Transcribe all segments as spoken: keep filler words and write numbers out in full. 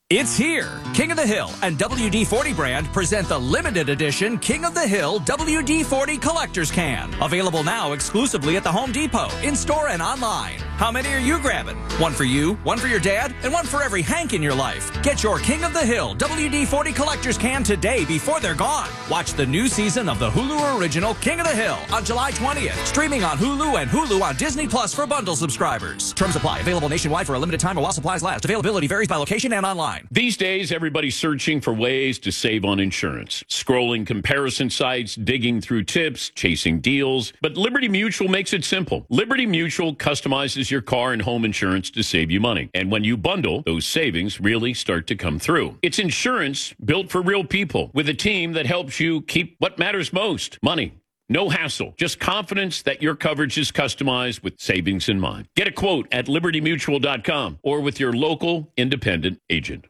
It's here. King of the Hill and W D forty brand present the limited edition King of the Hill W D forty Collector's Can. Available now exclusively at the Home Depot, in-store and online. How many are you grabbing? One for you, one for your dad, and one for every Hank in your life. Get your King of the Hill W D forty Collector's Can today before they're gone. Watch the new season of the Hulu original King of the Hill on July twentieth. Streaming on Hulu and Hulu on Disney Plus for bundle subscribers. Terms apply. Available nationwide for a limited time while supplies last. Availability varies by location and online. These days, everybody's searching for ways to save on insurance. Scrolling comparison sites, digging through tips, chasing deals. But Liberty Mutual makes it simple. Liberty Mutual customizes your car and home insurance to save you money. And when you bundle, those savings really start to come through. It's insurance built for real people with a team that helps you keep what matters most, money. No hassle, just confidence that your coverage is customized with savings in mind. Get a quote at liberty mutual dot com or with your local independent agent.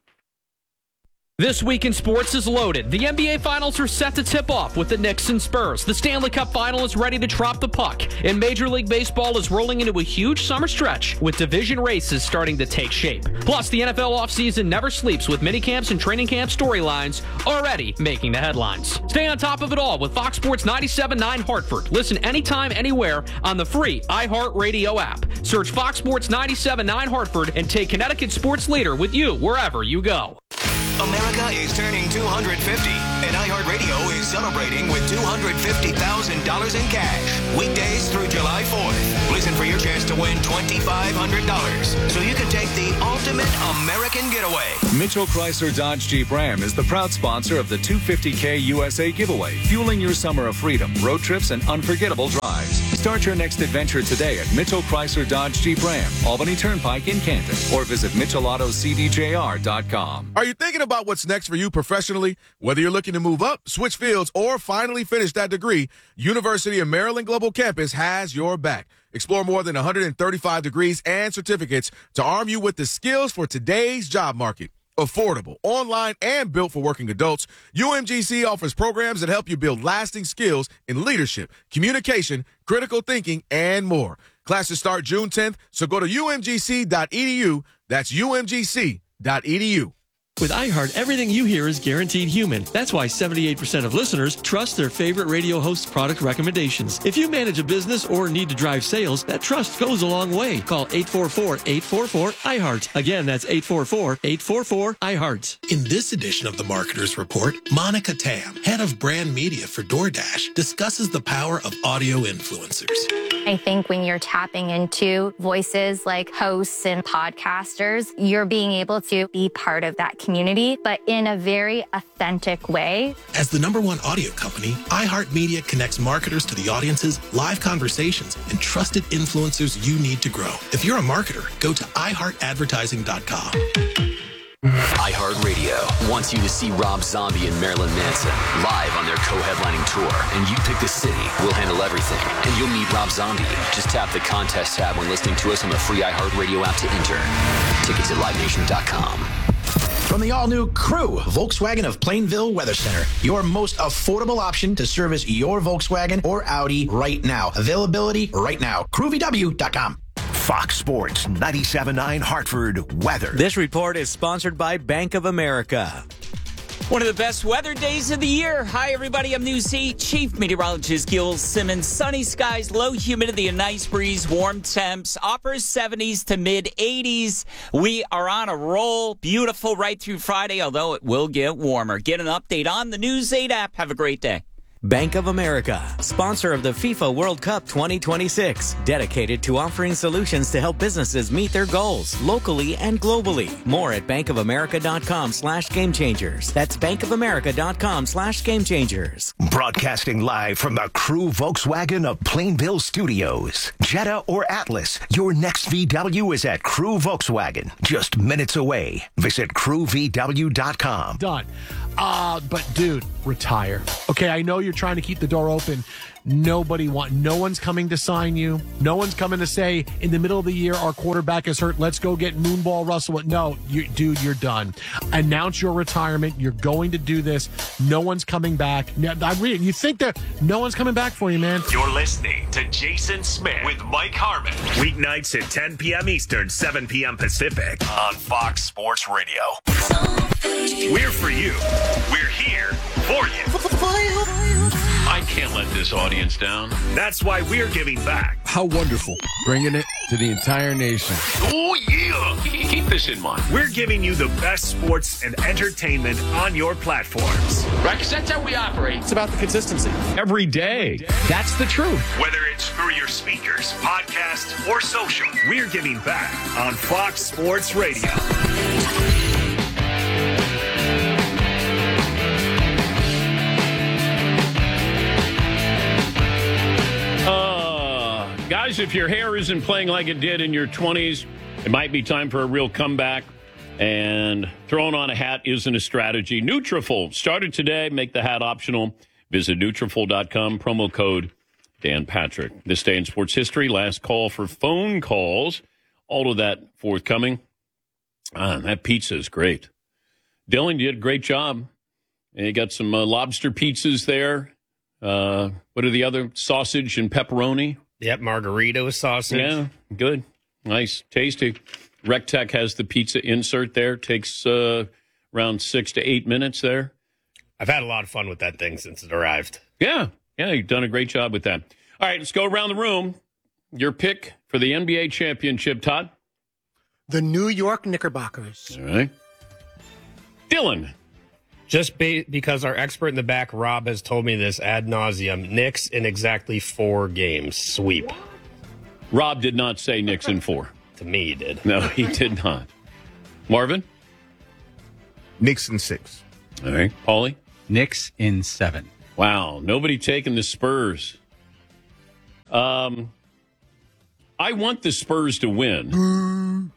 This week in sports is loaded. The N B A Finals are set to tip off with the Knicks and Spurs. The Stanley Cup Final is ready to drop the puck. And Major League Baseball is rolling into a huge summer stretch with division races starting to take shape. Plus, the N F L offseason never sleeps with minicamps and training camp storylines already making the headlines. Stay on top of it all with Fox Sports ninety-seven point nine Hartford. Listen anytime, anywhere on the free iHeartRadio app. Search Fox Sports ninety-seven point nine Hartford and take Connecticut sports leader with you wherever you go. America is turning two hundred fifty, and iHeartRadio is celebrating with two hundred fifty thousand dollars in cash. Weekdays through July fourth. Listen for your chance to win twenty-five hundred dollars so you can take the ultimate American getaway. Mitchell Chrysler Dodge Jeep Ram is the proud sponsor of the two hundred fifty K U S A giveaway, fueling your summer of freedom, road trips, and unforgettable drives. Start your next adventure today at Mitchell Chrysler Dodge Jeep Ram, Albany Turnpike in Canton, or visit mitchell auto c d j r dot com. Are you thinking about what's next for you professionally? Whether you're looking to move up, switch fields, or finally finish that degree, University of Maryland Global Campus has your back. Explore more than one hundred thirty-five degrees and certificates to arm you with the skills for today's job market. Affordable, online, and built for working adults, U M G C offers programs that help you build lasting skills in leadership, communication, critical thinking, and more. Classes start June tenth, so go to u m g c dot e d u. That's u m g c dot e d u. With iHeart, everything you hear is guaranteed human. That's why seventy-eight percent of listeners trust their favorite radio host's product recommendations. If you manage a business or need to drive sales, that trust goes a long way. Call eight four four, eight four four, I heart. Again, that's eight four four, eight four four, I heart. In this edition of the Marketer's Report, Monica Tam, head of brand media for DoorDash, discusses the power of audio influencers. I think when you're tapping into voices like hosts and podcasters, you're being able to be part of that community, but in a very authentic way. As the number one audio company, iHeartMedia connects marketers to the audiences, live conversations, and trusted influencers you need to grow. If you're a marketer, go to i heart advertising dot com. iHeartRadio wants you to see Rob Zombie and Marilyn Manson live on their co-headlining tour, and you pick the city. We'll handle everything, and you'll meet Rob Zombie. Just tap the contest tab when listening to us on the free iHeartRadio app to enter. Tickets at live nation dot com. From the all-new Crew, Volkswagen of Plainville Weather Center, your most affordable option to service your Volkswagen or Audi right now. Availability right now. crew v w dot com. Fox Sports ninety-seven point nine Hartford weather. This report is sponsored by Bank of America. One of the best weather days of the year. Hi, everybody. I'm News eight Chief Meteorologist Gil Simmons. Sunny skies, low humidity, a nice breeze, warm temps, upper seventies to mid eighties. We are on a roll. Beautiful right through Friday, although it will get warmer. Get an update on the News eight app. Have a great day. Bank of America, sponsor of the FIFA World Cup twenty twenty-six, dedicated to offering solutions to help businesses meet their goals locally and globally. More at bankofamerica.com slash game changers. That's bankofamerica.com slash game changers. Broadcasting live from the Crew Volkswagen of Plainville Studios. Jetta or Atlas, your next V W is at Crew Volkswagen, just minutes away. Visit crew v w dot com. Done. Uh, but dude, retire. Okay, I know you're trying to keep the door open. nobody want. No one's coming to sign you. No one's coming to say, in the middle of the year, our quarterback is hurt. Let's go get Moonball Russell. No, you, dude, you're done. Announce your retirement. You're going to do this. No one's coming back. I really, you think that no one's coming back for you, man? You're listening to Jason Smith with Mike Harmon. Weeknights at ten p.m. Eastern, seven p.m. Pacific on Fox Sports Radio. We're for you. We're here for you. I can't let this audience down. That's why we're giving back. How wonderful. Bringing it to the entire nation. Oh, yeah. Keep this in mind. We're giving you the best sports and entertainment on your platforms. Right, because that's how we operate. It's about the consistency. Every day. That's the truth. Whether it's through your speakers, podcast, or social, we're giving back on Fox Sports Radio. Uh, guys, if your hair isn't playing like it did in your twenties, it might be time for a real comeback. And throwing on a hat isn't a strategy. Nutrafol started today. Make the hat optional. Visit Nutrafol dot com. Promo code Dan Patrick. This day in sports history. Last call for phone calls. All of that forthcoming. Ah, that pizza is great. Dylan, you did a great job. And you got some uh, lobster pizzas there. Uh, what are the other? Sausage and pepperoni. Yep, margarita with sausage. Yeah, good. Nice. Tasty. Rectech has the pizza insert there. Takes uh, around six to eight minutes there. I've had a lot of fun with that thing since it arrived. Yeah. Yeah, you've done a great job with that. All right, let's go around the room. Your pick for the N B A championship, Todd? The New York Knickerbockers. All right. Dylan. Just ba- because our expert in the back, Rob, has told me this ad nauseum. Knicks in exactly four games. Sweep. Rob did not say Knicks in four. To me, he did. No, he did not. Marvin? Knicks in six. All right. Paulie? Knicks in seven. Wow. Nobody taking the Spurs. Um, I want the Spurs to win.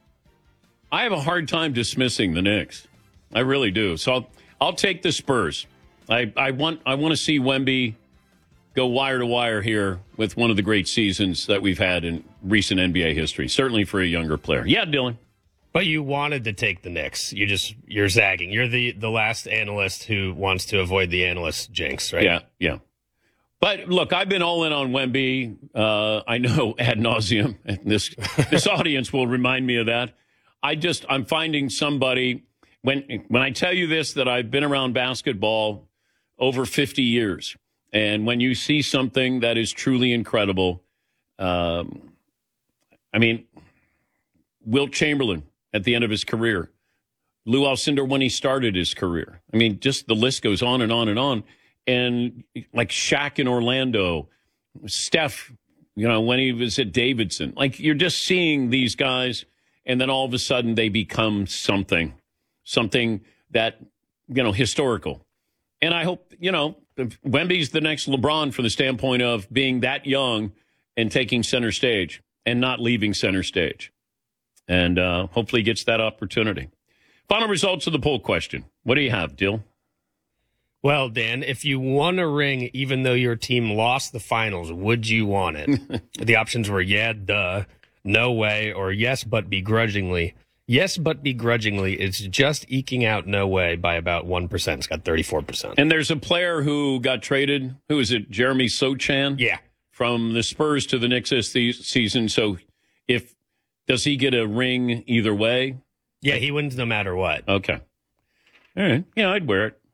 I have a hard time dismissing the Knicks. I really do. So I'll, I'll take the Spurs. I, I want I want to see Wemby go wire to wire here with one of the great seasons that we've had in recent N B A history, certainly for a younger player. Yeah, Dylan. But you wanted to take the Knicks. You just, you're zagging. You're the, the last analyst who wants to avoid the analyst jinx, right? Yeah, yeah. But look, I've been all in on Wemby. Uh, I know ad nauseum, and this this audience will remind me of that. I just, I'm finding somebody, when when I tell you this, that I've been around basketball over fifty years. And when you see something that is truly incredible, um, I mean, Wilt Chamberlain at the end of his career, Lou Alcindor when he started his career. I mean, just the list goes on and on and on. And like Shaq in Orlando, Steph, you know, when he was at Davidson, like you're just seeing these guys, and then all of a sudden they become something, something that, you know, historical. And I hope, you know, Wemby's the next LeBron from the standpoint of being that young and taking center stage and not leaving center stage. And uh, hopefully gets that opportunity. Final results of the poll question. What do you have, Dill? Well, Dan, if you won a ring even though your team lost the finals, would you want it? The options were yeah, duh, no way, or yes, but begrudgingly. Yes, but begrudgingly is just eking out no way by about one percent. It's got thirty-four percent. And there's a player who got traded. Who is it? Jeremy Sochan? Yeah. From the Spurs to the Knicks this season. So if does he get a ring either way? Yeah, he wins no matter what. Okay. All right. Yeah, I'd wear it.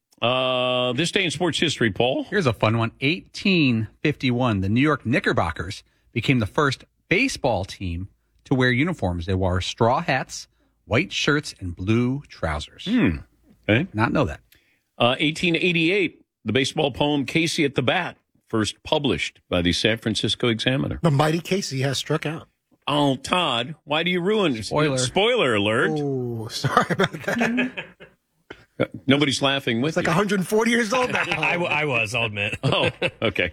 Uh, this day in sports history, Paul. Here's a fun one. eighteen fifty-one, the New York Knickerbockers became the first baseball team to wear uniforms. They wore straw hats, white shirts, and blue trousers. Hmm. Okay. Not know that. Uh, eighteen eighty-eight, the baseball poem Casey at the Bat, first published by the San Francisco Examiner. The mighty Casey has struck out. Oh, Todd, why do you ruin it? Spoiler. Spoiler alert. Oh, sorry about that. Nobody's laughing with It's like you. one hundred forty years old now. I, I was, I'll admit. Oh, okay.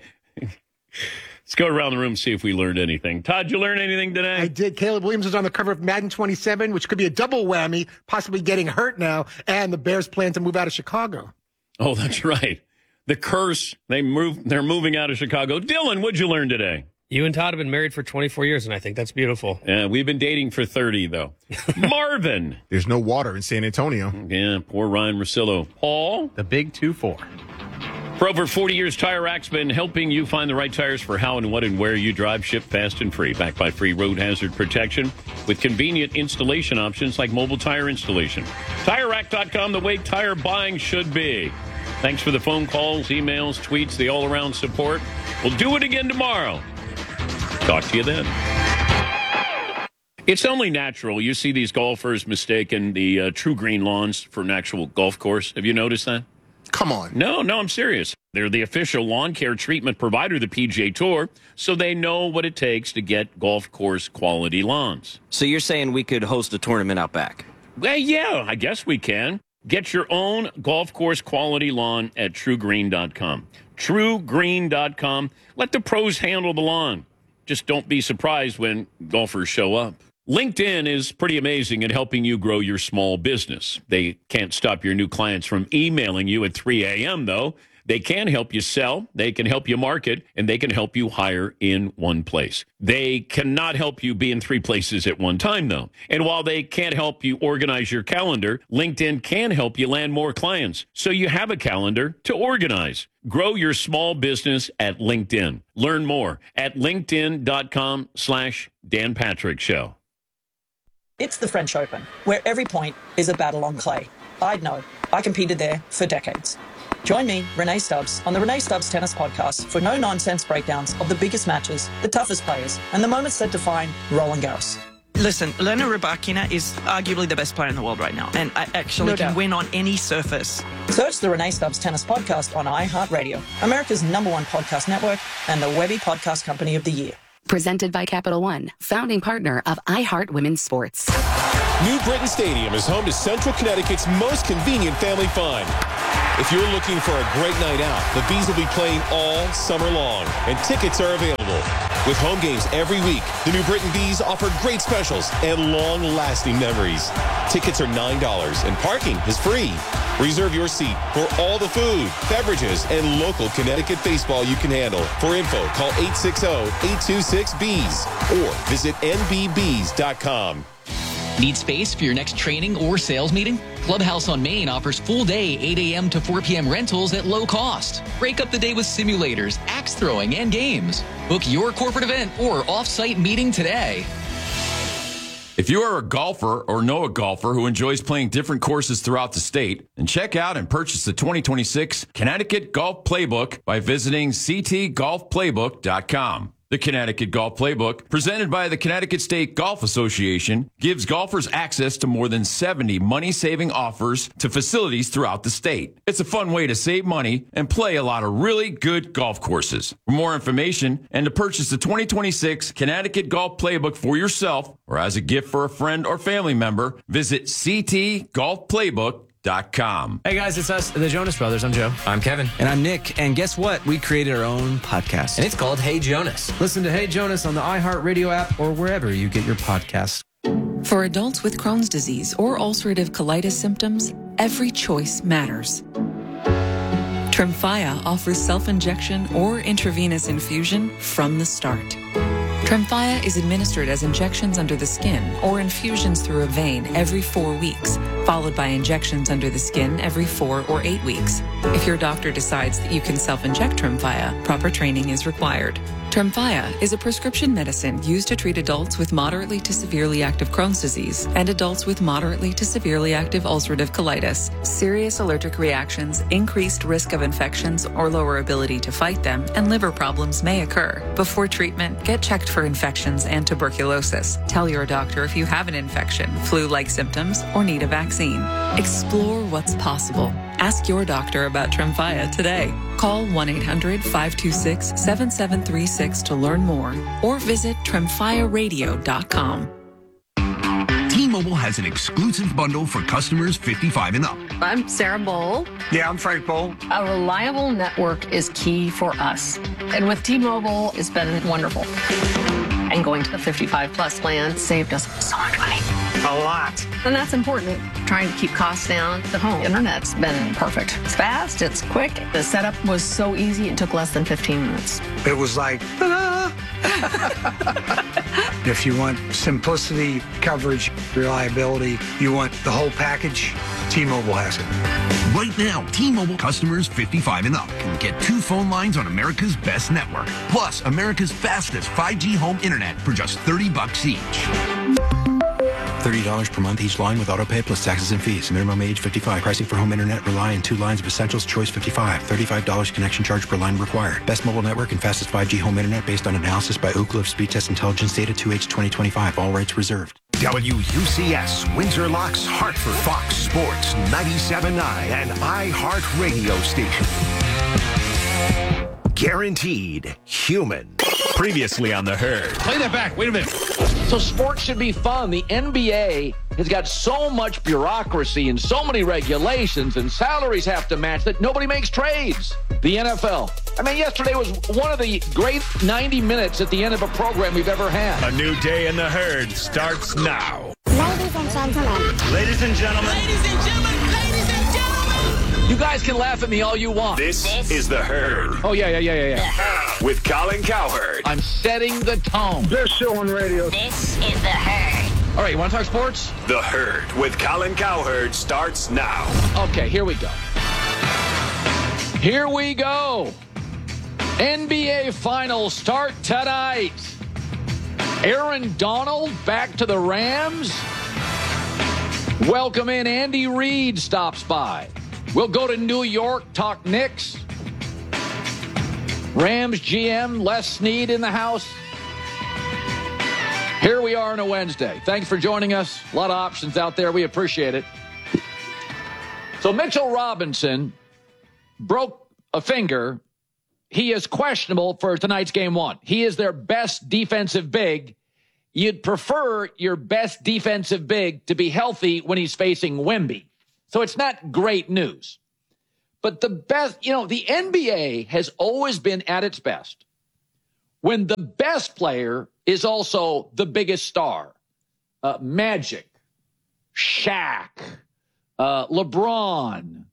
Let's go around the room and see if we learned anything. Todd, you learn anything today? I did. Caleb Williams was on the cover of Madden twenty-seven, which could be a double whammy, possibly getting hurt now, and the Bears plan to move out of Chicago. Oh, that's right. The curse, they move, they're moving out of Chicago. Dylan, what'd you learn today? You and Todd have been married for twenty-four years, and I think that's beautiful. Yeah, we've been dating for thirty, though. Marvin. There's no water in San Antonio. Yeah, poor Ryan Rosillo. Paul. The big two four. For over forty years, Tire Rack's been helping you find the right tires for how and what and where you drive, ship fast and free. Backed by free road hazard protection with convenient installation options like mobile tire installation. Tire Rack dot com, the way tire buying should be. Thanks for the phone calls, emails, tweets, the all-around support. We'll do it again tomorrow. Talk to you then. It's only natural. You see these golfers mistaking the uh, True Green lawns for an actual golf course. Have you noticed that? Come on. No, no, I'm serious. They're the official lawn care treatment provider of the P G A Tour, so they know what it takes to get golf course quality lawns. So you're saying we could host a tournament out back? Well, yeah, I guess we can. Get your own golf course quality lawn at true green dot com. true green dot com. Let the pros handle the lawn. Just don't be surprised when golfers show up. LinkedIn is pretty amazing at helping you grow your small business. They can't stop your new clients from emailing you at three a.m., though. They can help you sell, they can help you market, and they can help you hire in one place. They cannot help you be in three places at one time, though. And while they can't help you organize your calendar, LinkedIn can help you land more clients so you have a calendar to organize. Grow your small business at LinkedIn. Learn more at linkedin.com slash Dan Patrick Show. It's the French Open, where every point is a battle on clay. I'd know. I competed there for decades. Join me, Renee Stubbs, on the Renee Stubbs Tennis Podcast for no-nonsense breakdowns of the biggest matches, the toughest players, and the moments that define Roland Garros. Listen, Elena Rybakina is arguably the best player in the world right now, and I actually No can doubt. win on any surface. Search the Renee Stubbs Tennis Podcast on iHeartRadio, America's number one podcast network and the Webby Podcast Company of the Year. Presented by Capital One, founding partner of iHeart Women's Sports. New Britain Stadium is home to Central Connecticut's most convenient family fun. If you're looking for a great night out, the Bees will be playing all summer long, and tickets are available. With home games every week, the New Britain Bees offer great specials and long-lasting memories. Tickets are nine dollars, and parking is free. Reserve your seat for all the food, beverages, and local Connecticut baseball you can handle. For info, call eight six zero, eight two six, B E E S or visit N B bees dot com. Need space for your next training or sales meeting? Clubhouse on Main offers full day eight a.m. to four p.m. rentals at low cost. Break up the day with simulators, axe throwing, and games. Book your corporate event or off-site meeting today. If you are a golfer or know a golfer who enjoys playing different courses throughout the state, then check out and purchase the twenty twenty-six Connecticut Golf Playbook by visiting c t golf playbook dot com. The Connecticut Golf Playbook, presented by the Connecticut State Golf Association, gives golfers access to more than seventy money-saving offers to facilities throughout the state. It's a fun way to save money and play a lot of really good golf courses. For more information and to purchase the twenty twenty-six Connecticut Golf Playbook for yourself or as a gift for a friend or family member, visit c t golf playbook dot com. Hey guys, it's us, the Jonas Brothers. I'm Joe. I'm Kevin. And I'm Nick. And guess what? We created our own podcast. And it's called Hey Jonas. Listen to Hey Jonas on the iHeartRadio app or wherever you get your podcasts. For adults with Crohn's disease or ulcerative colitis symptoms, every choice matters. Tremfya offers self-injection or intravenous infusion from the start. Tremfya is administered as injections under the skin or infusions through a vein every four weeks, followed by injections under the skin every four or eight weeks. If your doctor decides that you can self-inject Tremfya, proper training is required. Tremfya is a prescription medicine used to treat adults with moderately to severely active Crohn's disease and adults with moderately to severely active ulcerative colitis. Serious allergic reactions, increased risk of infections or lower ability to fight them, and liver problems may occur. Before treatment, get checked for infections and tuberculosis. Tell your doctor if you have an infection, flu-like symptoms, or need a vaccine. Explore what's possible. Ask your doctor about Tremfya today. Call one eight hundred, five two six, seven seven three six to learn more or visit tremfya radio dot com. T-Mobile has an exclusive bundle for customers fifty-five and up. I'm Sarah Bowl. Yeah, I'm Frank Bowl. A reliable network is key for us. And with T-Mobile, it's been wonderful. And going to the fifty-five plus plan saved us so much money. A lot. And that's important. Trying to keep costs down. The home internet's been perfect. It's fast, it's quick. The setup was so easy, it took less than fifteen minutes. It was like, ta-da! If you want simplicity, coverage, reliability, you want the whole package, T-Mobile has it. Right now, T-Mobile customers fifty-five and up can get two phone lines on America's best network, plus America's fastest five G home internet for just thirty bucks each. thirty dollars per month each line with autopay plus taxes and fees. Minimum age fifty-five. Pricing for home internet rely on two lines of essentials. Choice fifty-five. thirty-five dollars connection charge per line required. Best mobile network and fastest five G home internet based on analysis by Ookla of Speed Test Intelligence data two H twenty twenty-five. All rights reserved. W U C S, Windsor Locks, Hartford, Fox Sports, ninety-seven point nine, and iHeart Radio Station. Guaranteed human. Previously on The Herd. Play that back. Wait a minute. So sports should be fun. The N B A has got so much bureaucracy and so many regulations and salaries have to match that nobody makes trades. The N F L. I mean, yesterday was one of the great ninety minutes at the end of a program we've ever had. A new day in The Herd starts now. Ladies and gentlemen. Ladies and gentlemen. Ladies and gentlemen. Ladies and gentlemen. You guys can laugh at me all you want. This, this is The Herd. Oh, yeah, yeah, yeah, yeah, yeah. With Colin Cowherd. I'm setting the tone. Best show on radio. This is The Herd. All right, you want to talk sports? The Herd with Colin Cowherd starts now. Okay, here we go. Here we go. N B A Finals start tonight. Aaron Donald back to the Rams. Welcome in. Andy Reid stops by. We'll go to New York, talk Knicks. Rams G M Les Snead in the house. Here we are on a Wednesday. Thanks for joining us. A lot of options out there. We appreciate it. So Mitchell Robinson broke a finger. He is questionable for tonight's game one. He is their best defensive big. You'd prefer your best defensive big to be healthy when he's facing Wemby. So it's not great news. But the best, you know, the N B A has always been at its best when the best player is also the biggest star. Uh, Magic, Shaq, uh, LeBron,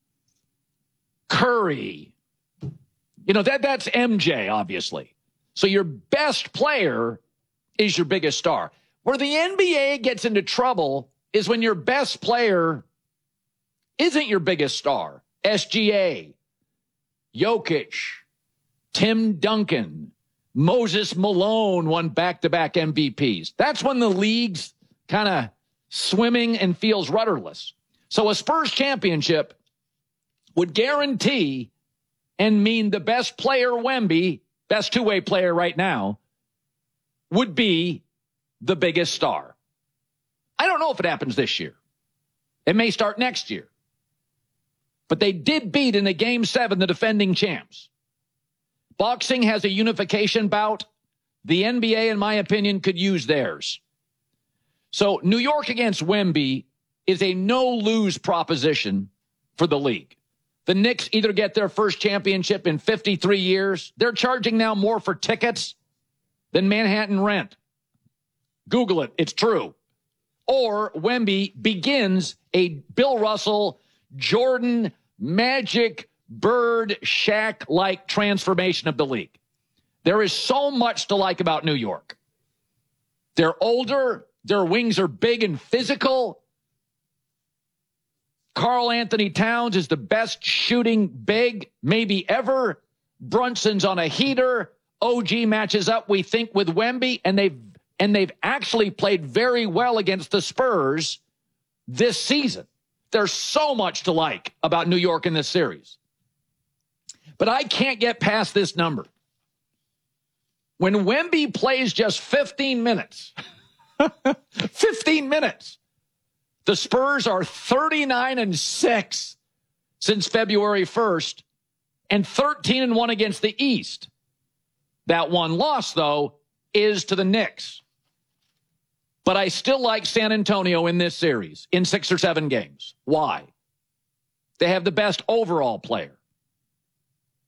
Curry. You know, that that's M J, obviously. So your best player is your biggest star. Where the N B A gets into trouble is when your best player isn't your biggest star. S G A, Jokic, Tim Duncan, Moses Malone won back-to-back M V Ps. That's when the league's kind of swimming and feels rudderless. So a Spurs championship would guarantee and mean the best player, Wemby, best two-way player right now, would be the biggest star. I don't know if it happens this year. It may start next year. But they did beat in a game seven the defending champs. Boxing has a unification bout. The N B A, in my opinion, could use theirs. So New York against Wemby is a no-lose proposition for the league. The Knicks either get their first championship in fifty-three years. They're charging now more for tickets than Manhattan rent. Google it. It's true. Or Wemby begins a Bill Russell, Jordan, Magic, Bird, Shaq-like transformation of the league. There is so much to like about New York. They're older. Their wings are big and physical. Karl Anthony Towns is the best shooting big maybe ever. Brunson's on a heater. O G matches up, we think, with Wemby, and they've and they've actually played very well against the Spurs this season. There's so much to like about New York in this series. But I can't get past this number. When Wemby plays just fifteen minutes, fifteen minutes, the Spurs are thirty-nine and six since February first and thirteen and one against the East. That one loss, though, is to the Knicks. But I still like San Antonio in this series in six or seven games. Why? They have the best overall player.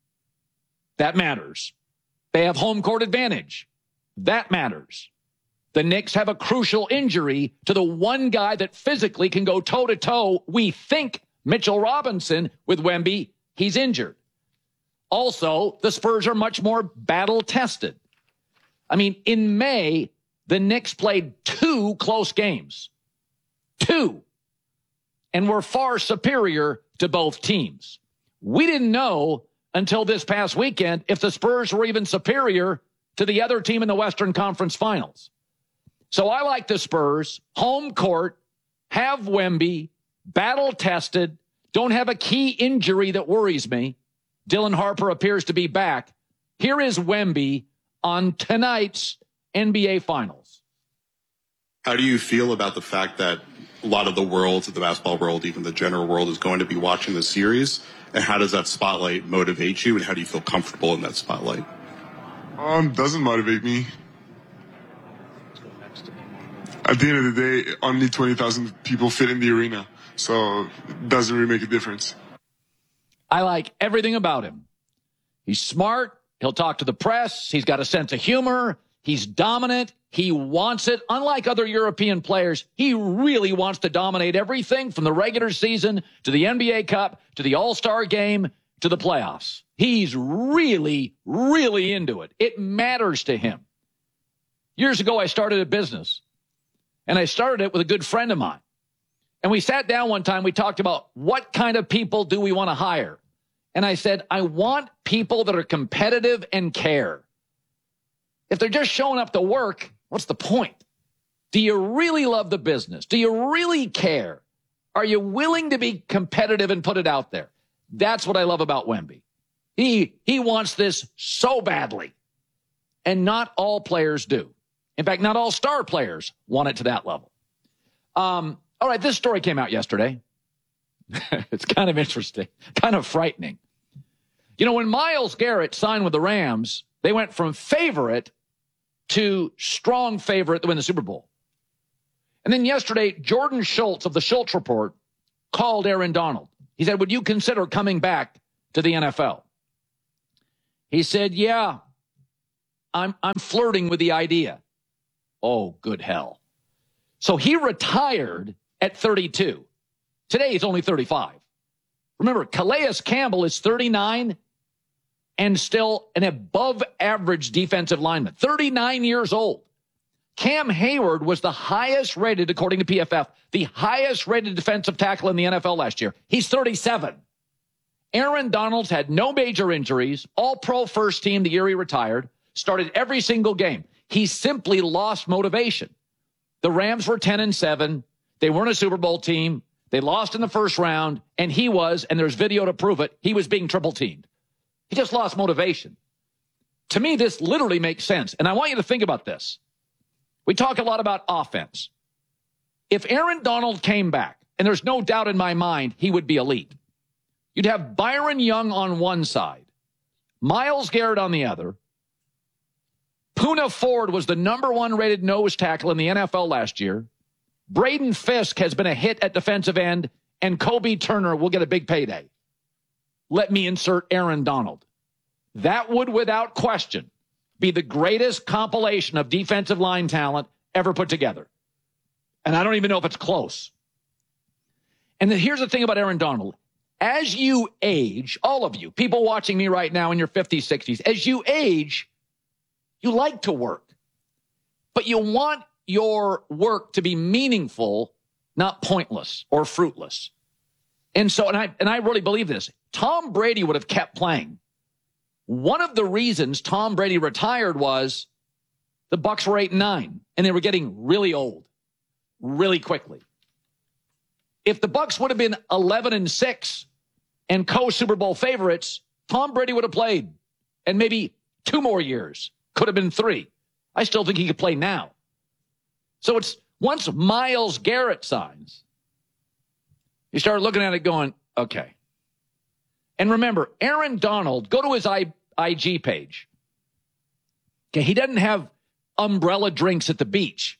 That matters. They have home court advantage. That matters. The Knicks have a crucial injury to the one guy that physically can go toe-to-toe, we think, Mitchell Robinson. With Wemby, he's injured. Also, the Spurs are much more battle-tested. I mean, in May, the Knicks played two close games. Two. And were far superior to both teams. We didn't know until this past weekend if the Spurs were even superior to the other team in the Western Conference Finals. So I like the Spurs, home court, have Wemby, battle-tested, don't have a key injury that worries me. Dylan Harper appears to be back. Here is Wemby on tonight's N B A Finals. How do you feel about the fact that a lot of the world, the basketball world, even the general world, is going to be watching the series? And how does that spotlight motivate you? And how do you feel comfortable in that spotlight? Um, doesn't motivate me. At the end of the day, only twenty thousand people fit in the arena. So it doesn't really make a difference. I like everything about him. He's smart. He'll talk to the press. He's got a sense of humor. He's dominant. He wants it. Unlike other European players, he really wants to dominate everything from the regular season to the N B A Cup to the All-Star game to the playoffs. He's really, really into it. It matters to him. Years ago, I started a business, and I started it with a good friend of mine. And we sat down one time, we talked about what kind of people do we want to hire? And I said, I want people that are competitive and care. If they're just showing up to work, what's the point? Do you really love the business? Do you really care? Are you willing to be competitive and put it out there? That's what I love about Wemby. He, he wants this so badly. And not all players do. In fact, not all star players want it to that level. Um, all right, this story came out yesterday. It's kind of interesting, kind of frightening. You know, when Myles Garrett signed with the Rams, they went from favorite to strong favorite to win the Super Bowl. And then yesterday, Jordan Schultz of the Schultz Report called Aaron Donald. He said, would you consider coming back to the N F L? He said, yeah, I'm, I'm flirting with the idea. Oh, good hell. So he retired at thirty-two. Today he's only thirty-five. Remember, Calais Campbell is thirty-nine and still an above-average defensive lineman. thirty-nine years old. Cam Hayward was the highest rated, according to P F F, the highest rated defensive tackle in the N F L last year. He's thirty-seven. Aaron Donald's had no major injuries, all-pro first team the year he retired, started every single game. He simply lost motivation. The Rams were ten and seven. They weren't a Super Bowl team. They lost in the first round, and he was, and there's video to prove it, he was being triple-teamed. He just lost motivation. To me, this literally makes sense, and I want you to think about this. We talk a lot about offense. If Aaron Donald came back, and there's no doubt in my mind he would be elite, you'd have Byron Young on one side, Myles Garrett on the other. Poona Ford was the number one rated nose tackle in the N F L last year. Braden Fisk has been a hit at defensive end, and Kobe Turner will get a big payday. Let me insert Aaron Donald. That would, without question, be the greatest compilation of defensive line talent ever put together. And I don't even know if it's close. And then here's the thing about Aaron Donald. As you age, all of you, people watching me right now in your fifties, sixties, as you age, you like to work. But you want your work to be meaningful, not pointless or fruitless. And so, and I, and I really believe this. Tom Brady would have kept playing. One of the reasons Tom Brady retired was the Bucs were eight and nine, and they were getting really old, really quickly. If the Bucs would have been eleven and six and co-Super Bowl favorites, Tom Brady would have played, and maybe two more years, could have been three. I still think he could play now. So it's once Myles Garrett signs, you start looking at it going, okay. And remember, Aaron Donald, go to his I, IG page. Okay, he doesn't have umbrella drinks at the beach.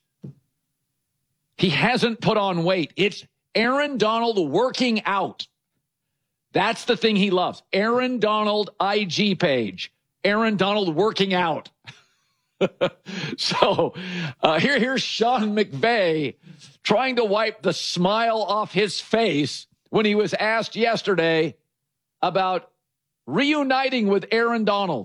He hasn't put on weight. It's Aaron Donald working out. That's the thing he loves. Aaron Donald I G page. Aaron Donald working out. so uh, here, here's Sean McVay trying to wipe the smile off his face when he was asked yesterday about reuniting with Aaron Donald.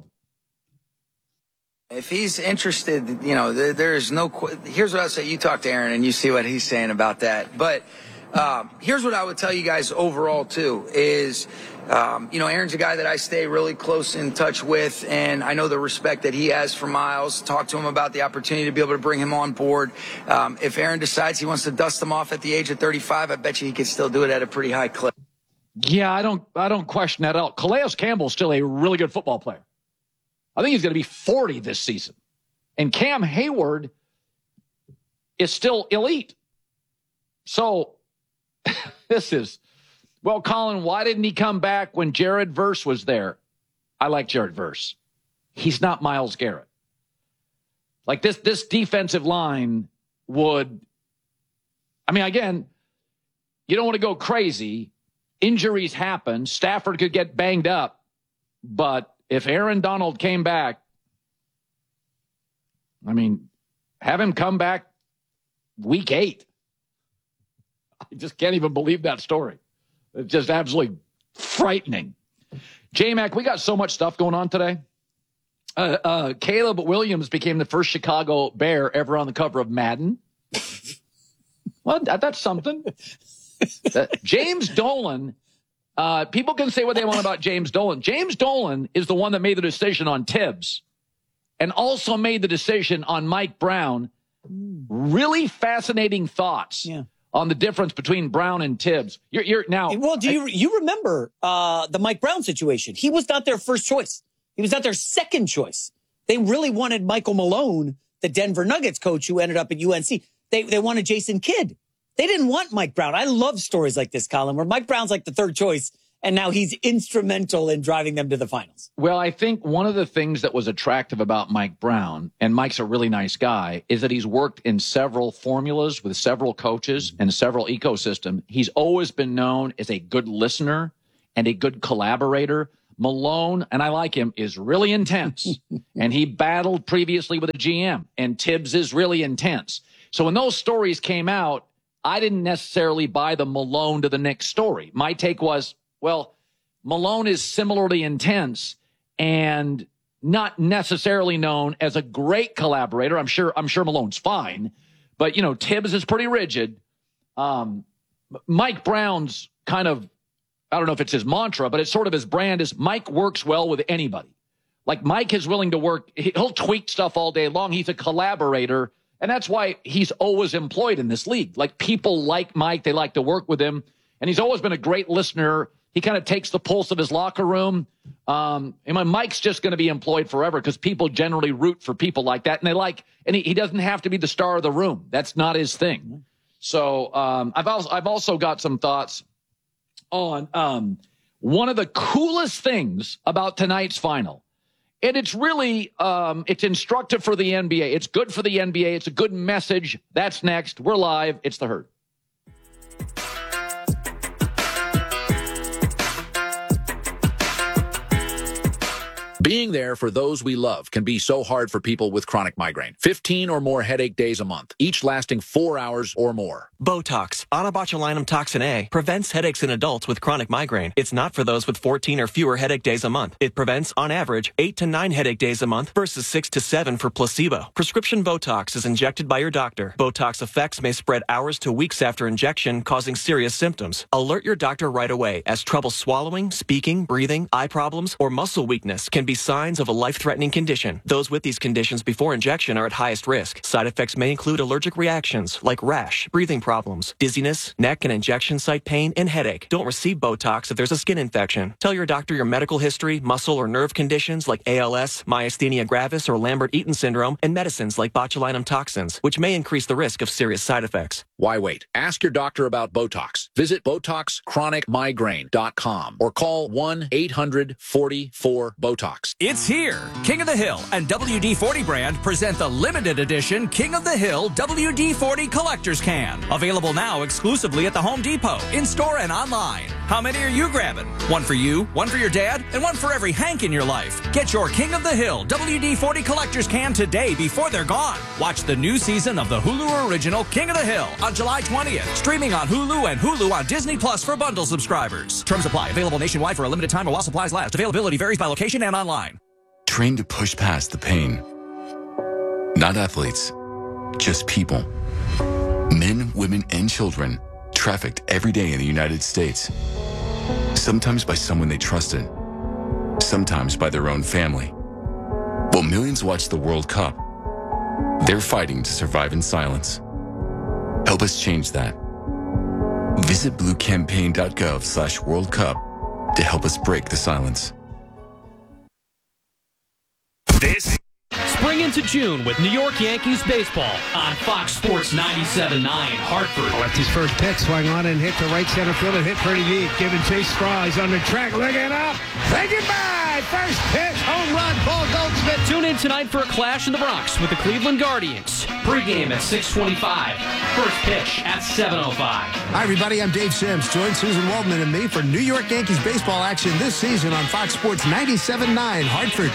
If he's interested, you know, there, there's no, here's what I'll say. You talk to Aaron and you see what he's saying about that. But um, here's what I would tell you guys overall, too, is, um, you know, Aaron's a guy that I stay really close in touch with, and I know the respect that he has for Miles. Talk to him about the opportunity to be able to bring him on board. Um, if Aaron decides he wants to dust him off at the age of thirty-five, I bet you he could still do it at a pretty high clip. Yeah, I don't, I don't question that at all. Calais Campbell's still a really good football player. I think he's going to be forty this season. And Cam Hayward is still elite. So this is, well, Colin, why didn't he come back when Jared Verse was there? I like Jared Verse. He's not Myles Garrett. Like this, this defensive line would, I mean, again, you don't want to go crazy. Injuries happen. Stafford could get banged up. But if Aaron Donald came back, I mean, have him come back week eight. I just can't even believe that story. It's just absolutely frightening. J-Mac, we got so much stuff going on today. Uh, uh, Caleb Williams became the first Chicago Bear ever on the cover of Madden. Well, that, that's something. uh, James Dolan, uh, people can say what they want about James Dolan. James Dolan is the one that made the decision on Tibbs and also made the decision on Mike Brown. Really fascinating thoughts. Yeah. On the difference between Brown and Tibbs. You're, you're now. Well, do you you remember uh, the Mike Brown situation? He was not their first choice. He was not their second choice. They really wanted Michael Malone, the Denver Nuggets coach who ended up at U N C. They they wanted Jason Kidd. They didn't want Mike Brown. I love stories like this, Colin, where Mike Brown's like the third choice, and now he's instrumental in driving them to the finals. Well, I think one of the things that was attractive about Mike Brown, and Mike's a really nice guy, is that he's worked in several formulas with several coaches and several ecosystems. He's always been known as a good listener and a good collaborator. Malone, and I like him, is really intense. And he battled previously with a G M, and Tibbs is really intense. So when those stories came out, I didn't necessarily buy the Malone to the Knicks story. My take was, well, Malone is similarly intense and not necessarily known as a great collaborator. I'm sure I'm sure Malone's fine, but, you know, Tibbs is pretty rigid. Um, Mike Brown's kind of, I don't know if it's his mantra, but it's sort of his brand is Mike works well with anybody. Like Mike is willing to work. He'll tweak stuff all day long. He's a collaborator. And that's why he's always employed in this league. Like people like Mike, they like to work with him. And he's always been a great listener. He kind of takes the pulse of his locker room. Um, and my Mike's just going to be employed forever because people generally root for people like that. And they like, and he, he doesn't have to be the star of the room. That's not his thing. So um, I've also, I've also got some thoughts on um, one of the coolest things about tonight's final. And it's really, um, it's instructive for the N B A. It's good for the N B A. It's a good message. That's next. We're live. It's The Herd. Being there for those we love can be so hard for people with chronic migraine. fifteen or more headache days a month, each lasting four hours or more. Botox, onabotulinum toxin A, prevents headaches in adults with chronic migraine. It's not for those with fourteen or fewer headache days a month. It prevents, on average, eight to nine headache days a month versus six to seven for placebo. Prescription Botox is injected by your doctor. Botox effects may spread hours to weeks after injection, causing serious symptoms. Alert your doctor right away, as trouble swallowing, speaking, breathing, eye problems, or muscle weakness can be signs of a life-threatening condition. Those with these conditions before injection are at highest risk. Side effects may include allergic reactions like rash, breathing problems, dizziness, neck and injection site pain, and headache. Don't receive Botox if there's a skin infection. Tell your doctor your medical history, muscle or nerve conditions like A L S, myasthenia gravis, or Lambert-Eaton syndrome, and medicines like botulinum toxins, which may increase the risk of serious side effects. Why wait? Ask your doctor about Botox. Visit Botox Chronic Migraine dot com or call one eight hundred forty-four BOTOX. It's here. King of the Hill and W D forty brand present the limited edition King of the Hill W D forty Collector's Can. Available now exclusively at the Home Depot, in-store and online. How many are you grabbing? One for you, one for your dad, and one for every Hank in your life. Get your King of the Hill W D forty Collector's Can today before they're gone. Watch the new season of the Hulu original King of the Hill on July twentieth. Streaming on Hulu and Hulu on Disney Plus for bundle subscribers. Terms apply. Available nationwide for a limited time while supplies last. Availability varies by location and online. Train to push past the pain. Not athletes, just people. Men, women, and children trafficked every day in the United States. Sometimes by someone they trusted. Sometimes by their own family. While millions watch the World Cup, they're fighting to survive in silence. Help us change that. Visit bluecampaign.gov slash World Cup to help us break the silence. This Spring into June with New York Yankees baseball on Fox Sports ninety-seven point nine Hartford. Lefty's first pitch swung on and hit to right center field and hit pretty deep. Giving Chase Straw. He's on the track. Looking up. Say goodbye. First pitch. Home run. Paul Goldschmidt. Tune in tonight for a clash in the Bronx with the Cleveland Guardians. Pre-game at six twenty-five. First pitch at seven oh five. Hi, everybody. I'm Dave Sims. Join Susan Waldman and me for New York Yankees baseball action this season on Fox Sports ninety-seven point nine Hartford.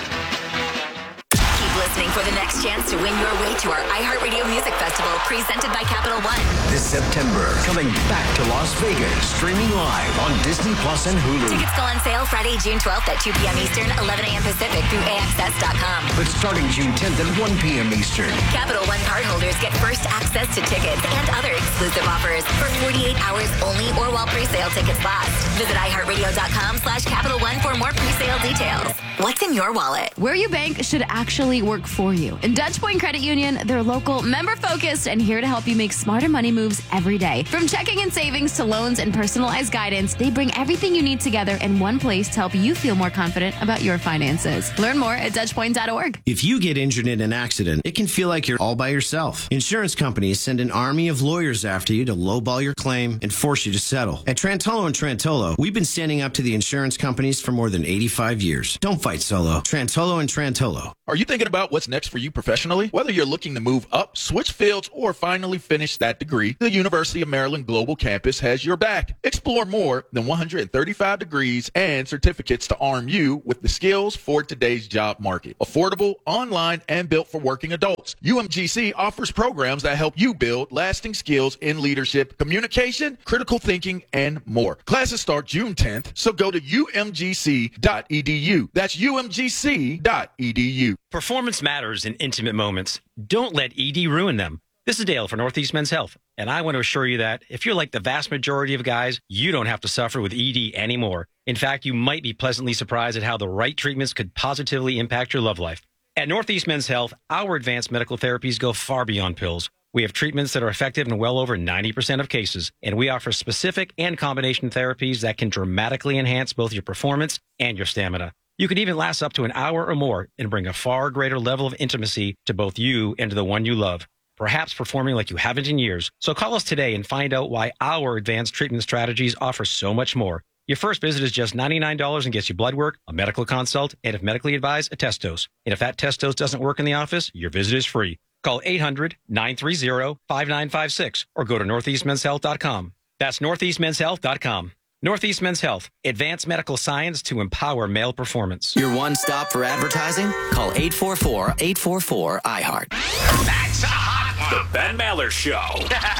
Listening for the next chance to win your way to our iHeartRadio Music Festival presented by Capital One. This September, coming back to Las Vegas, streaming live on Disney Plus and Hulu. Tickets go on sale Friday, June twelfth at two p.m. Eastern, eleven a.m. Pacific through A X S dot com. But starting June tenth at one p.m. Eastern. Capital One cardholders get first access to tickets and other exclusive offers for forty-eight hours only or while pre-sale tickets last. Visit iHeartRadio.com slash Capital One for more pre-sale details. What's in your wallet? Where you bank should actually work for you. In Dutch Point Credit Union, they're local, member-focused, and here to help you make smarter money moves every day. From checking and savings to loans and personalized guidance, they bring everything you need together in one place to help you feel more confident about your finances. Learn more at dutch point dot org. If you get injured in an accident, it can feel like you're all by yourself. Insurance companies send an army of lawyers after you to lowball your claim and force you to settle. At Trantolo and Trantolo, we've been standing up to the insurance companies for more than eighty-five years. Don't fight solo. Trantolo and Trantolo. Are you thinking about what's next for you professionally? Whether you're looking to move up, switch fields, or finally finish that degree, the University of Maryland Global Campus has your back. Explore more than one hundred thirty-five degrees and certificates to arm you with the skills for today's job market. Affordable, online, and built for working adults. U M G C offers programs that help you build lasting skills in leadership, communication, critical thinking, and more. Classes start June tenth, so go to U M G C dot E D U. That's U M G C dot E D U. Performance matters in intimate moments. Don't let E D ruin them. This is Dale for Northeast Men's Health, and I want to assure you that if you're like the vast majority of guys, you don't have to suffer with E D anymore. In fact, you might be pleasantly surprised at how the right treatments could positively impact your love life. At Northeast Men's Health, our advanced medical therapies go far beyond pills. We have treatments that are effective in well over ninety percent of cases, and we offer specific and combination therapies that can dramatically enhance both your performance and your stamina. You can even last up to an hour or more and bring a far greater level of intimacy to both you and to the one you love, perhaps performing like you haven't in years. So call us today and find out why our advanced treatment strategies offer so much more. Your first visit is just ninety-nine dollars and gets you blood work, a medical consult, and if medically advised, a test dose. And if that test dose doesn't work in the office, your visit is free. Call eight hundred, nine three zero, five nine five six or go to northeast men's health dot com. That's northeast men's health dot com. Northeast Men's Health, advanced medical science to empower male performance. Your one stop for advertising? Call eight four four, eight four four, I heart. That's a hot one. The Ben Maller Show.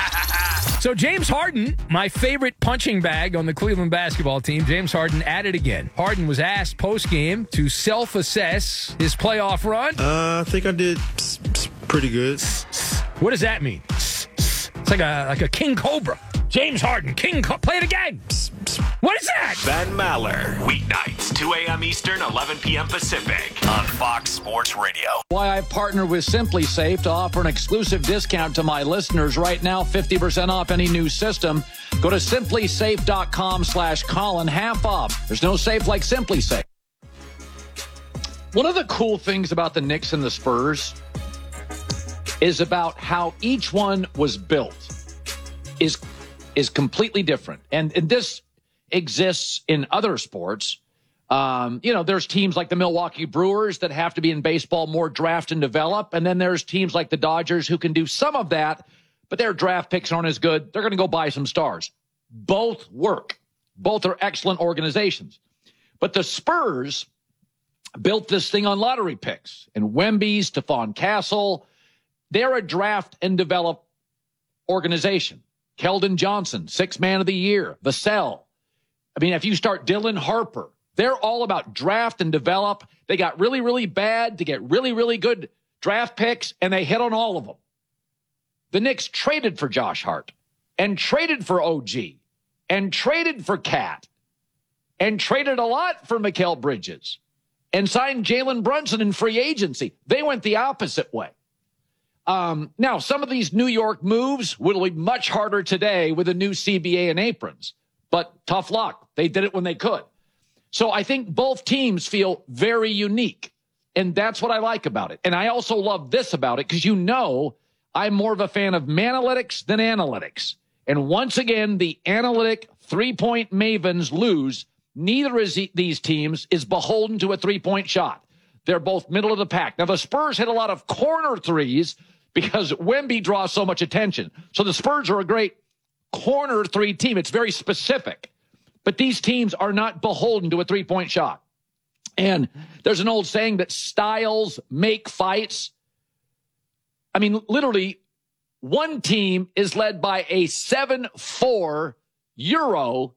So James Harden, my favorite punching bag on the Cleveland basketball team, James Harden at it again. Harden was asked post-game to self-assess his playoff run. Uh, I think I did pretty good. What does that mean? It's like a like a king cobra. James Harden, king cobra. Play it again. What is that? Ben Maller, weeknights, two a.m. Eastern, eleven p.m. Pacific on Fox Sports Radio. Why I partner with Simply Safe to offer an exclusive discount to my listeners right now, fifty percent off any new system. Go to simply safe dot com slash Colin, half off. There's no safe like Simply Safe. One of the cool things about the Knicks and the Spurs is about how each one was built. is is completely different. And, and this exists in other sports. Um, you know, there's teams like the Milwaukee Brewers that have to be in baseball more draft and develop. And then there's teams like the Dodgers who can do some of that, but their draft picks aren't as good. They're going to go buy some stars. Both work. Both are excellent organizations. But the Spurs built this thing on lottery picks. And Wemby, Stephon Castle, they're a draft and develop organization. Keldon Johnson, sixth man of the year. Vassell. I mean, if you start Dylan Harper, they're all about draft and develop. They got really, really bad to get really, really good draft picks, and they hit on all of them. The Knicks traded for Josh Hart and traded for O G and traded for Cat and traded a lot for Mikal Bridges and signed Jalen Brunson in free agency. They went the opposite way. Um, now, some of these New York moves will be much harder today with a new C B A and aprons, but tough luck. They did it when they could. So I think both teams feel very unique, and that's what I like about it. And I also love this about it because, you know, I'm more of a fan of Manalytics than analytics. And once again, the analytic three-point mavens lose. Neither of these teams is beholden to a three-point shot. They're both middle of the pack. Now, the Spurs hit a lot of corner threes because Wemby draws so much attention. So the Spurs are a great corner three team. It's very specific. But these teams are not beholden to a three-point shot. And there's an old saying that styles make fights. I mean, literally, one team is led by a seven four Euro,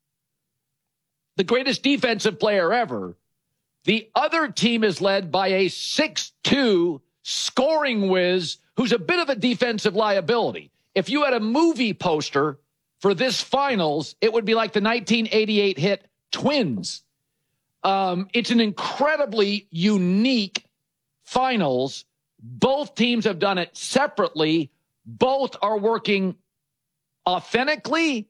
the greatest defensive player ever. The other team is led by a six two scoring whiz who's a bit of a defensive liability. If you had a movie poster for this finals, it would be like the nineteen eighty-eight hit Twins. Um, it's an incredibly unique finals. Both teams have done it separately. Both are working authentically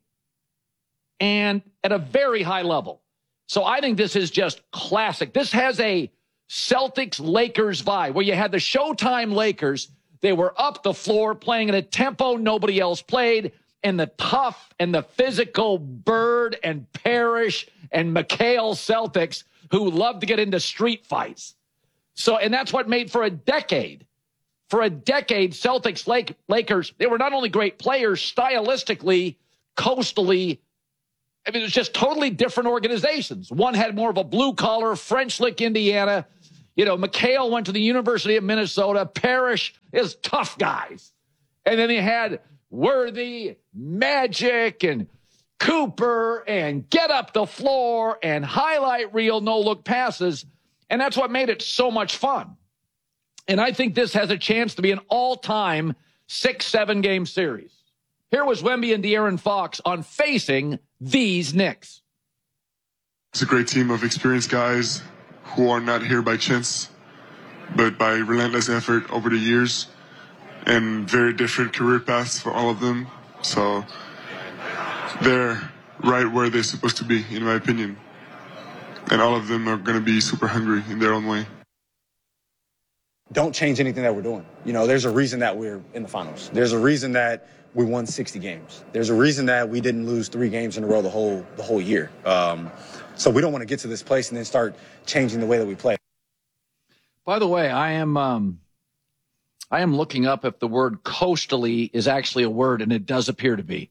and at a very high level. So I think this is just classic. This has a Celtics-Lakers vibe where you had the Showtime Lakers. They were up the floor playing at a tempo nobody else played, and the tough and the physical Bird and Parrish and McHale Celtics who love to get into street fights. So, and that's what made for a decade. For a decade, Celtics, Lake, Lakers, they were not only great players, stylistically, coastally, I mean, it was just totally different organizations. One had more of a blue-collar, French Lick, Indiana. You know, McHale went to the University of Minnesota. Parrish is tough guys. And then he had Worthy, Magic, and Cooper, and get up the floor, and highlight reel, no-look passes. And that's what made it so much fun. And I think this has a chance to be an all-time six, seven-game series. Here was Wemby and De'Aaron Fox on facing these Knicks. It's a great team of experienced guys who are not here by chance, but by relentless effort over the years, and very different career paths for all of them. So they're right where they're supposed to be, in my opinion. And all of them are going to be super hungry in their own way. Don't change anything that we're doing. You know, there's a reason that we're in the finals. There's a reason that we won sixty games. There's a reason that we didn't lose three games in a row the whole the whole year. Um, so we don't want to get to this place and then start changing the way that we play. By the way, I am um, I am looking up if the word coastally is actually a word, and it does appear to be.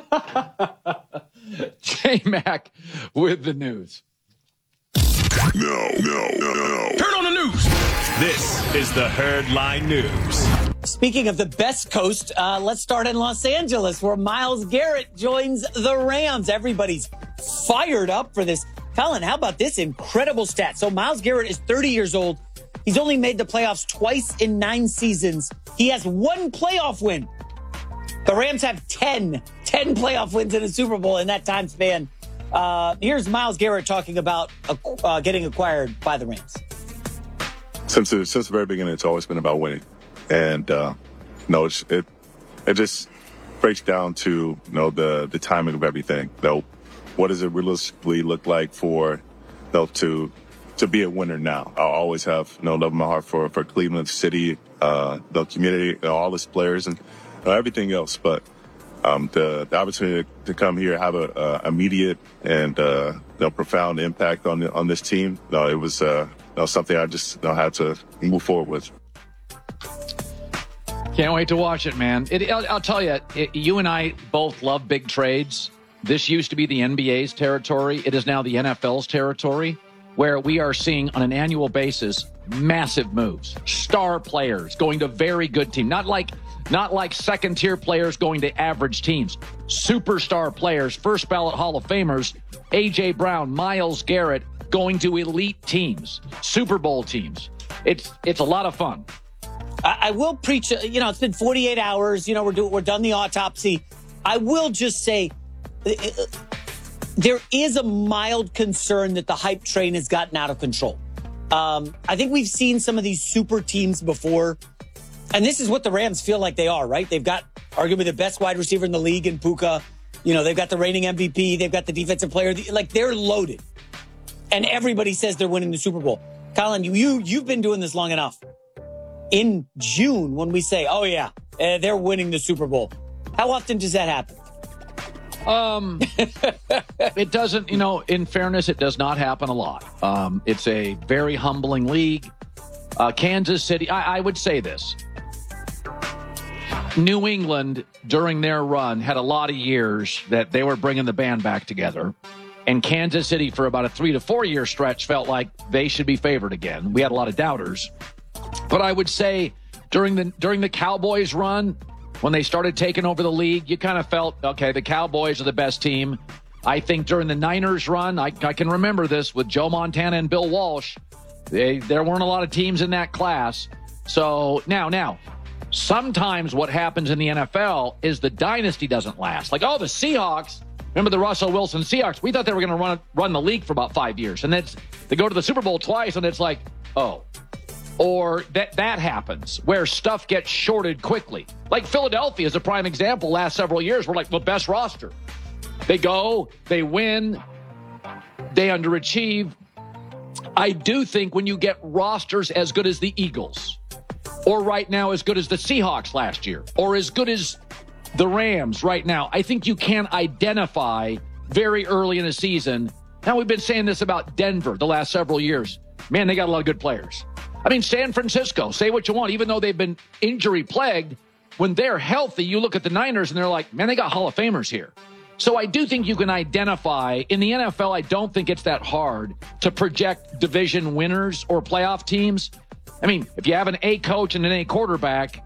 J-Mac with the news. No, no, no, no. Turn on the news. This is the Herdline News. Speaking of the best coast, uh, let's start in Los Angeles, where Myles Garrett joins the Rams. Everybody's fired up for this. Colin, how about this incredible stat? So Myles Garrett is thirty years old. He's only made the playoffs twice in nine seasons. He has one playoff win. The Rams have ten, ten playoff wins in a Super Bowl in that time span. Uh, here's Myles Garrett talking about uh, getting acquired by the Rams. Since the, since the very beginning, it's always been about winning. And, uh, no, it's, it it just breaks down to, you know, the, the timing of everything. You know, what does it realistically look like for, you know, to to be a winner now? I'll always have, you know, love in my heart for, for Cleveland City, uh, the community, you know, all its players, and you know, everything else. But um, the, the opportunity to come here, have a, a immediate and uh, you know, profound impact on the, on this team. No, it was uh, you know, something I just you know, had to move forward with. Can't wait to watch it, man. It, I'll, I'll tell you, it, you and I both love big trades. This used to be the N B A's territory. It is now the N F L's territory, where we are seeing on an annual basis massive moves. Star players going to very good teams. Not like not like second-tier players going to average teams. Superstar players, first ballot Hall of Famers, A J. Brown, Myles Garrett, going to elite teams, Super Bowl teams. It's it's a lot of fun. I, I will preach, you know, it's been forty-eight hours. You know, we're, do, we're done the autopsy. I will just say, there is a mild concern that the hype train has gotten out of control. Um, I think we've seen some of these super teams before, and this is what the Rams feel like they are, right? They've got arguably the best wide receiver in the league in Puka. You know, they've got the reigning M V P. They've got the defensive player. Like, they're loaded. And everybody says they're winning the Super Bowl. Colin, you, you, you've been doing this long enough. In June, when we say, oh, yeah, uh, they're winning the Super Bowl, how often does that happen? Um, it doesn't, you know, in fairness, it does not happen a lot. Um, it's a very humbling league. Uh, Kansas City, I, I would say this. New England, during their run, had a lot of years that they were bringing the band back together. And Kansas City, for about a three to four year stretch, felt like they should be favored again. We had a lot of doubters. But I would say during the during the Cowboys run, when they started taking over the league, you kind of felt, okay, the Cowboys are the best team. I think during the Niners run, I, I can remember this with Joe Montana and Bill Walsh. They, there weren't a lot of teams in that class. So now, now, sometimes what happens in the N F L is the dynasty doesn't last. Like, oh, the Seahawks, remember the Russell Wilson Seahawks? We thought they were going to run run the league for about five years. And then they go to the Super Bowl twice, and it's like, oh. Or that that happens where stuff gets shorted quickly. Like Philadelphia is a prime example. Last several years, we're like, well, best roster. They go, they win, they underachieve. I do think when you get rosters as good as the Eagles, or right now as good as the Seahawks last year, or as good as the Rams right now, I think you can identify very early in the season. Now, we've been saying this about Denver the last several years. Man, they got a lot of good players. I mean, San Francisco, say what you want, even though they've been injury-plagued, when they're healthy, you look at the Niners and they're like, man, they got Hall of Famers here. So I do think you can identify. In the N F L, I don't think it's that hard to project division winners or playoff teams. I mean, if you have an A coach and an A quarterback,